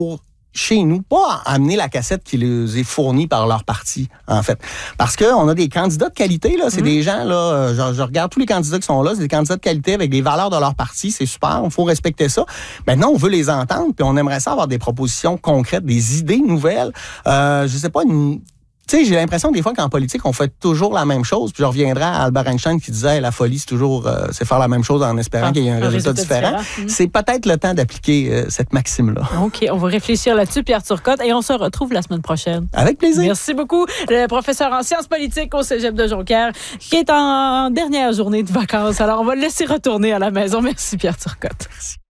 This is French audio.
chez nous, pas amener la cassette qui les est fournie par leur parti, en fait. Parce qu'on a des candidats de qualité, là. C'est des gens, là, je regarde tous les candidats qui sont là, c'est des candidats de qualité avec des valeurs de leur parti, c'est super, il faut respecter ça. Maintenant, on veut les entendre, puis on aimerait ça avoir des propositions concrètes, des idées nouvelles. Je sais pas, tu sais, j'ai l'impression des fois qu'en politique, on fait toujours la même chose. Puis je reviendrai à Albert Einstein qui disait la folie, c'est toujours c'est faire la même chose en espérant qu'il y ait un résultat différent. C'est peut-être le temps d'appliquer cette maxime-là. OK, on va réfléchir là-dessus, Pierre Turcotte, et on se retrouve la semaine prochaine. Avec plaisir. Merci beaucoup. Le professeur en sciences politiques au Cégep de Jonquière, qui est en dernière journée de vacances. Alors, on va le laisser retourner à la maison. Merci, Pierre Turcotte. Merci.